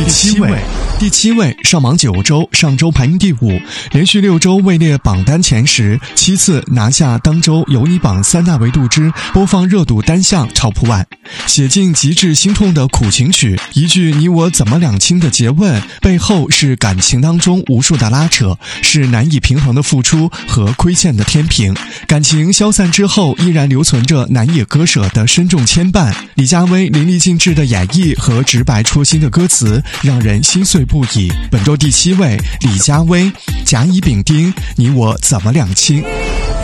7位。第7位，上榜9周，上周排名第5，连续6周位列榜单前10，7次拿下当周有你榜3大维度之播放热度单项超破万。写尽极致心痛的苦情曲，一句你我怎么两清的诘问，背后是感情当中无数的拉扯，是难以平衡的付出和亏欠的天平。感情消散之后，依然留存着难以割舍的深重牵绊。李佳薇淋漓尽致的演绎和直白戳心的歌词，让人心碎不已。本周第7位，李佳薇，甲乙丙丁，你我怎么两清。